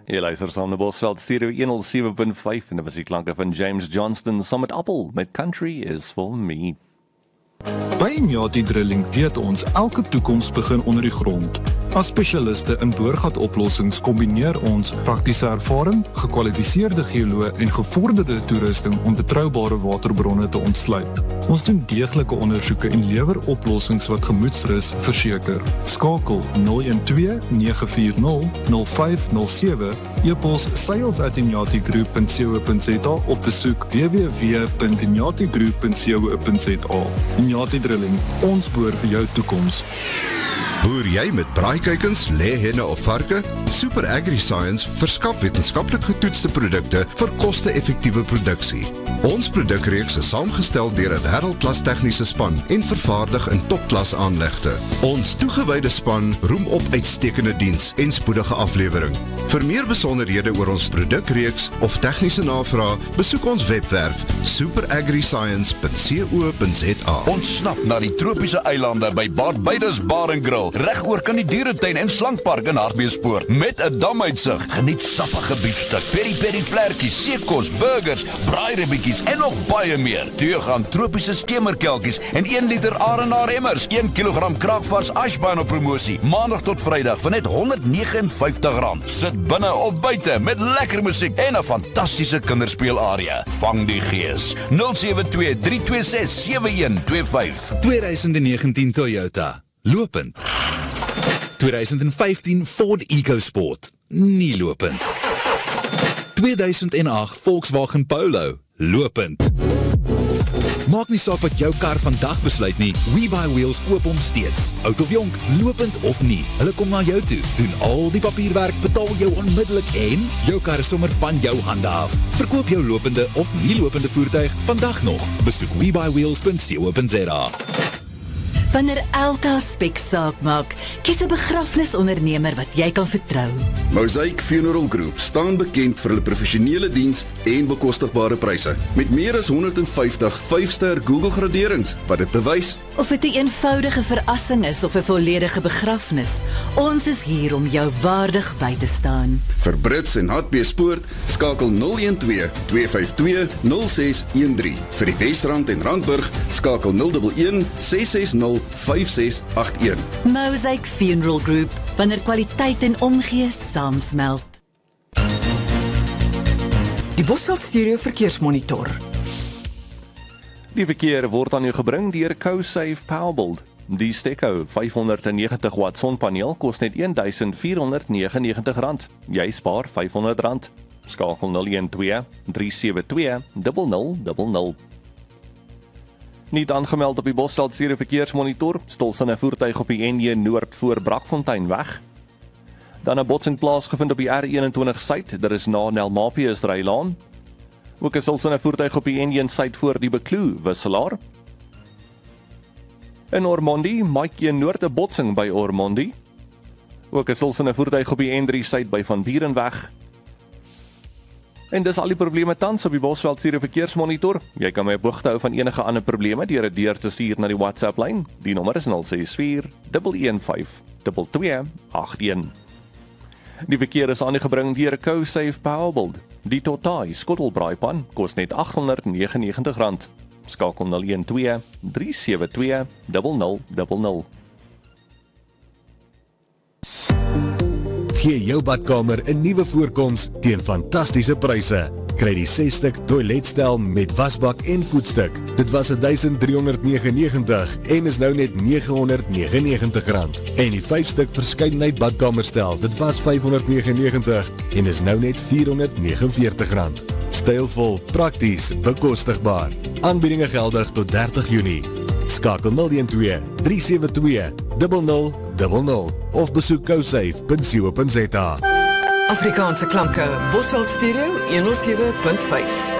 Jy luister saam na Bosveld Stereo 107.5 en dit was die klanke van James Johnston saam met Appel met Country is for me. By Inyati Drilling weet ons elke toekoms begin onder die grond. As spesialiste in boorgatoplossings kombineer ons praktiese ervaring, gekwalifiseerde geoloë en gevorderde toerusting om betroubare waterbronne te ontsluit. Ons doen deeglike ondersoeke en lewer oplossings wat gemoedsrus verseker. Skakel 012-940-0507, e-pos sales@inyatigroup.co.za of besoek www.inyatigroup.co.za. Inyati Drilling, ons boor vir jou toekoms. Boer jy met braaikuikens, lêhenne of varke? Super AgriScience verskaf wetenskaplik getoetste produkte vir koste-effektiewe produksie. Ons produkreeks is saamgestel deur 'n wêreldklas tegniese span en vervaardig in topklas aanlegte. Ons toegewyde span roem op uitstekende diens en spoedige aflewering. Vir meer besonderhede oor ons produkreeks of tegniese navraag, besoek ons webwerf superagriscience.co.za. Ontsnap na die tropiese eilande by Barbados Bar and Grill, reg oor kan die dieretuin en slankpark in Hartbeespoort met 'n damuitsig. Geniet sappige biefstuk, peri-peri vlekkies, seekos, burgers, braairibbietjies en nog baie meer. 2 gram tropiese skemerkelkies en 1 liter Arenaar emmers, 1 kilogram kraakvars ashbaan op promosie. Maandag tot Vrydag vir net R159. Sit binne of buite met lekker musiek en 'n fantastiese kinderspeelarea. Vang die gees. 072-326-7125. 2019 Toyota. Lopend. 2015 Ford EcoSport. Nie lopend. 2008 Volkswagen Polo. Lopend. Maak nie saak wat jou kar vandag besluit nie, WeBuyWheels koop hom steeds. Oud of jonk, lopend of nie, hulle kom na jou toe, doen al die papierwerk, betaal jou onmiddellik en jou kar is sommer van jou hande af. Verkoop jou lopende of nie lopende voertuig vandag nog. Besoek WeBuyWheels.co.za. Wanneer elke aspek saak maak, kies 'n begrafnisondernemer wat jy kan vertrou. Mosaic Funeral Group staan bekend vir hulle professionele diens en bekostigbare pryse. Met meer as 150 5-ster Google graderings wat dit bewys. Of dit 'n eenvoudige verrassing is of 'n volledige begrafnis, ons is hier om jou waardig by te staan. Vir Brits en Hartbeespoort, skakel 012-252-0613. Vir die Wesrand en Randburg, skakel 011-660-5681. Mosaic Funeral Group, wanneer kwaliteit en omgee saamsmelt. Die Bosveld Stereo Verkeersmonitor. Die verkeer word aan u gebring deur CoSafe Powerbuild. Die Steco 590 watt sonpaneel kos net R1,499. Jy spaar R500. Skakel 012-372-0000. Niet aangemeld op die Bosveld Stereo Verkeersmonitor, stolsin 'n voertuig op die N1 Noord voor Brakfontein weg. Dan 'n botsing plaasgevind op die R21 Suid, dit is na Nelmapius Rylaan. Ook is stolsin 'n voertuig op die N1 Suid voor die Bekloo wisselaar. In Ormonde, Mike Noord 'n botsing by Ormonde. Ook is stolsin 'n voertuig op die N3 Suid by Van Bierenweg. En dis al die probleme tans op die Bosveld Stereo Verkeersmonitor. Jy kan my op hoogte hou van enige ander probleme deur dit deur te stuur na die WhatsApp lyn. Die nommer is 064 115 2281. Die verkeer is aangebring deur CoSafe Powerbuild. Die Totai skottelbraaipan kos net R899. Skakel 012-372-0000. Gee jou badkamer 'n nuwe voorkoms teen fantastiese pryse. Kry die 6-stuk toiletstel met wasbak en voetstuk. Dit was R1,399 en is nou net R999. En die 5-stuk verskeidenheid badkamerstel, dit was R599 en is nou net R449. Stylvol, prakties, bekostigbaar. Aanbiedinge geldig tot 30 Junie. Skakel 012-372-0000 of besoek cosafe.co.za. Afrikaanse klanke, Bosveld Stereo 107.5.